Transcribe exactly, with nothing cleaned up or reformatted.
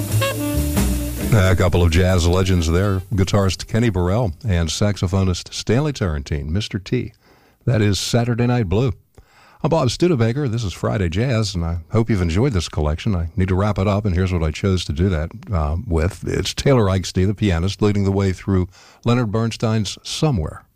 A couple of jazz legends there, guitarist Kenny Burrell and saxophonist Stanley Tarantine, Mister T. That is Saturday Night Blue. I'm Bob Studebaker. This is Friday Jazz, and I hope you've enjoyed this collection. I need to wrap it up, and here's what I chose to do that uh, with. It's Taylor Eichste, the pianist, leading the way through Leonard Bernstein's Somewhere.